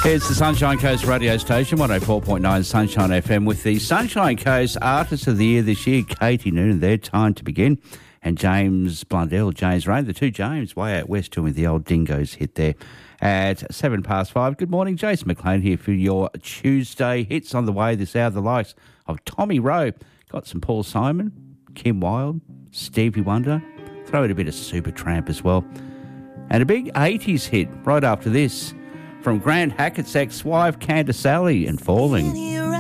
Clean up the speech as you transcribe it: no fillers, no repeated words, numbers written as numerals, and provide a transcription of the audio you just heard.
It's the Sunshine Coast radio station, 104.9 Sunshine FM, with the Sunshine Coast Artist of the Year this year, Katie Noonan. Their time to begin. And James Blundell, James Rain, the two James, way out west doing the old Dingoes hit there at 5:07. Good morning, Jason McLean here for your Tuesday hits on the way this hour. The likes of Tommy Rowe, got some Paul Simon, Kim Wilde, Stevie Wonder, throw in a bit of Supertramp as well. And a big 80s hit right after this from Grant Hackett's ex-wife, Candice Alley, and Falling.